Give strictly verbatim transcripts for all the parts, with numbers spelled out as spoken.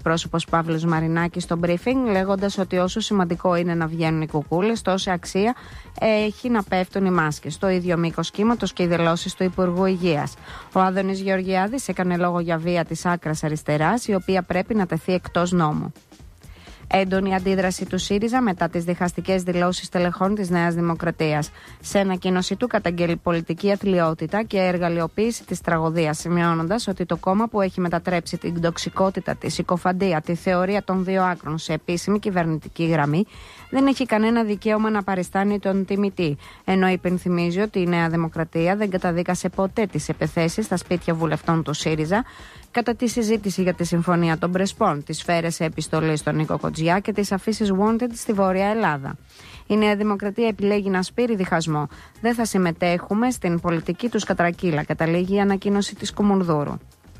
εκπρόσωπος Παύλος Μαρινάκης στο briefing, λέγοντας ότι όσο σημαντικό είναι να βγαίνουν οι κουκούλες, τόση αξία έχει να πέφτουν οι μάσκες. Το ίδιο μήκος κύματος και οι δηλώσεις του Υπουργού Υγείας. Ο Άδωνης Γεωργιάδης έκανε λόγο για βία της άκρας αριστεράς, η οποία πρέπει να τεθεί εκτός νόμου. Έντονη αντίδραση του ΣΥΡΙΖΑ μετά τις διχαστικές δηλώσεις τελεχών της Νέας Δημοκρατίας. Σε ανακοίνωσή του καταγγέλει πολιτική αθλιότητα και εργαλειοποίηση της τραγωδίας, σημειώνοντας ότι το κόμμα που έχει μετατρέψει την τοξικότητα, τη συκοφαντία, τη θεωρία των δύο άκρων σε επίσημη κυβερνητική γραμμή, δεν έχει κανένα δικαίωμα να παριστάνει τον τιμητή. Ενώ υπενθυμίζει ότι η Νέα Δημοκρατία δεν καταδίκασε ποτέ τις επιθέσεις στα σπίτια βουλευτών του ΣΥΡΙΖΑ κατά τη συζήτηση για τη Συμφωνία των Πρεσπών, τις σφαίρες επιστολής στον Νίκο Κοτζιά και τις αφήσεις wanted στη Βόρεια Ελλάδα. Η Νέα Δημοκρατία επιλέγει να σπείρει διχασμό. Δεν θα συμμετέχουμε στην πολιτική τους κατρακύλα, καταλήγει η ανακοίνωση της Κουμουνδούρου.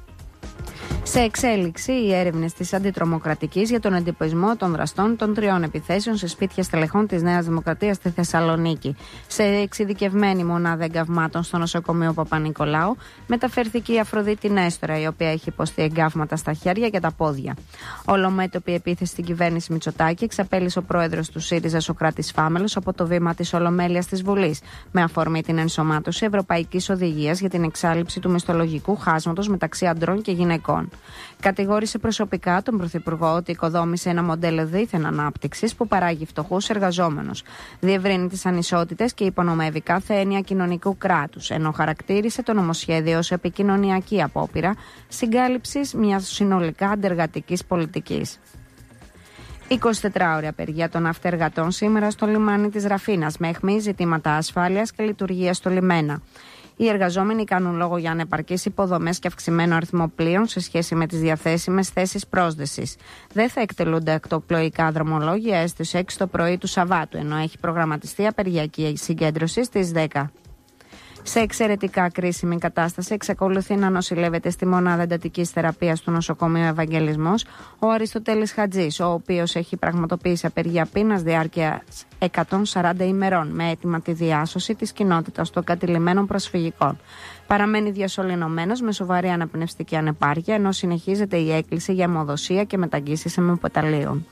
Σε εξέλιξη, οι έρευνες της Αντιτρομοκρατικής για τον εντοπισμό των δραστών των τριών επιθέσεων σε σπίτια στελεχών της Νέας Δημοκρατίας στη Θεσσαλονίκη. Σε εξειδικευμένη μονάδα εγκαυμάτων στο νοσοκομείο Παπα-Νικολάου μεταφερθήκε η Αφροδίτη Νέστορα, η οποία έχει υποστεί εγκαύματα στα χέρια και τα πόδια. Ολομέτωπη επίθεση στην κυβέρνηση Μητσοτάκη εξαπέλυσε ο πρόεδρος του ΣΥΡΙΖΑ Σωκράτης Φάμελος από το βήμα της Ολομέλειας της Βουλής, με αφορμή την ενσωμάτωση Ευρωπαϊκής Οδηγίας για την εξάλληψη του μισθολογικού χάσματος μεταξύ αντρών και γυναικών. Κατηγόρησε προσωπικά τον Πρωθυπουργό ότι οικοδόμησε ένα μοντέλο δίθεν ανάπτυξης που παράγει φτωχούς εργαζόμενους, διευρύνει τις ανισότητες και υπονομεύει κάθε έννοια κοινωνικού κράτους, ενώ χαρακτήρισε το νομοσχέδιο ως επικοινωνιακή απόπειρα συγκάλυψης μιας συνολικά αντεργατικής πολιτικής. εικοσιτετράωρη απεργία των ναυτεργατών σήμερα στο λιμάνι της Ραφίνας, με αιχμή ζητήματα ασφάλειας και λειτουργίας του λιμένα. Οι εργαζόμενοι κάνουν λόγο για ανεπαρκείς υποδομές και αυξημένο αριθμό πλοίων σε σχέση με τις διαθέσιμες θέσεις πρόσδεσης. Δεν θα εκτελούνται ακτοπλοϊκά δρομολόγια έστω στις έξι το πρωί του Σαββάτου, ενώ έχει προγραμματιστεί απεργιακή συγκέντρωση στις δέκα. Σε εξαιρετικά κρίσιμη κατάσταση εξακολουθεί να νοσηλεύεται στη μονάδα εντατικής θεραπείας του νοσοκομείου Ευαγγελισμός ο Αριστοτέλης Χατζής, ο οποίος έχει πραγματοποιήσει απεργία πείνας διάρκειας εκατόν σαράντα ημερών με αίτημα τη διάσωση της κοινότητας των κατηλημμένων προσφυγικών. Παραμένει διασωληνωμένος με σοβαρή αναπνευστική ανεπάρκεια, ενώ συνεχίζεται η έκκληση για αιμοδοσία και μεταγγίσεις αιμοπεταλίων.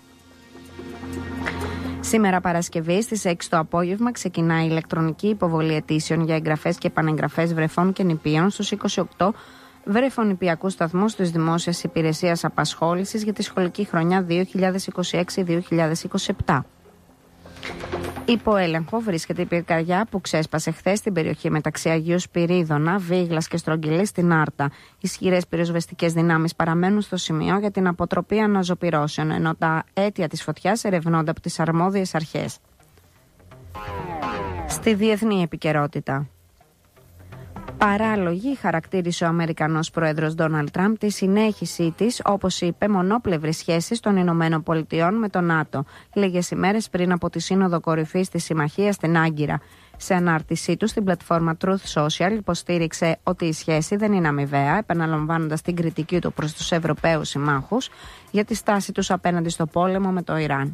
Σήμερα Παρασκευή στις έξι το απόγευμα ξεκινά η ηλεκτρονική υποβολή αιτήσεων για εγγραφές και επανεγγραφές βρεφών και νηπίων στους είκοσι οκτώ βρεφονηπιακούς σταθμούς της Δημόσιας Υπηρεσίας Απασχόλησης για τη σχολική χρονιά δύο χιλιάδες είκοσι έξι δύο χιλιάδες είκοσι επτά. Υπό έλεγχο βρίσκεται η πυρκαγιά που ξέσπασε χθες στην περιοχή μεταξύ Αγίου Σπυρίδωνα, Βίγλας και Στρογγυλής στην Άρτα. Ισχυρές πυροσβεστικές δυνάμεις παραμένουν στο σημείο για την αποτροπή αναζωπυρώσεων, ενώ τα αίτια της φωτιάς ερευνώνται από τις αρμόδιες αρχές. Στη διεθνή επικαιρότητα. Παράλογη χαρακτήρισε ο Αμερικανός πρόεδρος Ντόναλντ Τραμπ τη συνέχιση της, όπως είπε, μονόπλευρης σχέσης των Ηνωμένων Πολιτειών με το ΝΑΤΟ, λίγες ημέρες πριν από τη Σύνοδο Κορυφής της Συμμαχίας στην Άγκυρα. Σε ανάρτησή του στην πλατφόρμα Truth Social υποστήριξε ότι η σχέση δεν είναι αμοιβαία, επαναλαμβάνοντας την κριτική του προς τους Ευρωπαίους συμμάχους για τη στάση τους απέναντι στο πόλεμο με το Ιράν.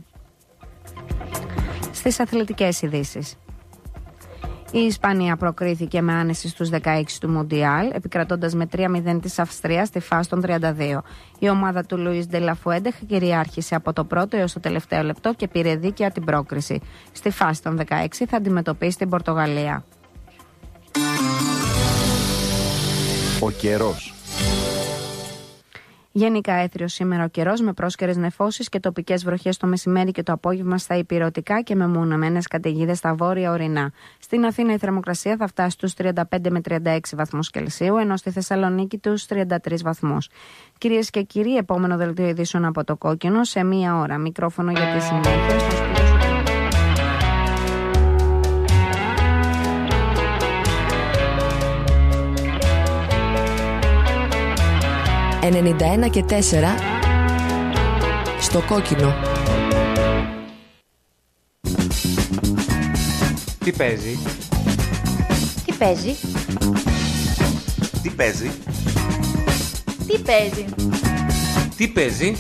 Στις αθλητικές ειδήσεις. Η Ισπανία προκρίθηκε με άνεση στους δεκαέξι του Μουντιάλ, επικρατώντας με τρία μηδέν της Αυστρίας στη φάση των τριάντα δύο. Η ομάδα του Λουίς Ντελαφουέντε κυριάρχησε από το πρώτο έως το τελευταίο λεπτό και πήρε δίκαια την πρόκριση. Στη φάση των δεκαέξι θα αντιμετωπίσει την Πορτογαλία. Ο καιρός. Γενικά έθριος σήμερα ο καιρός με πρόσκαιρες νεφώσεις και τοπικές βροχές το μεσημέρι και το απόγευμα στα ηπειρωτικά και με μονομένες καταιγίδες στα βόρεια ορεινά. Στην Αθήνα η θερμοκρασία θα φτάσει στους τριάντα πέντε με τριάντα έξι βαθμούς Κελσίου, ενώ στη Θεσσαλονίκη τους τριάντα τρεις βαθμούς. Κυρίες και κύριοι, επόμενο δελτίο ειδήσεων από το Κόκκινο σε μία ώρα. Μικρόφωνο για τη συνέχεια. ενενήντα ένα και τέσσερα στο Κόκκινο. Τι παίζει? Τι παίζει? Τι παίζει? Τι παίζει? Τι παίζει?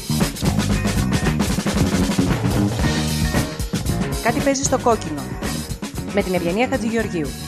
Κάτι παίζει στο Κόκκινο με την Ευγενία Χατζηγεωργίου.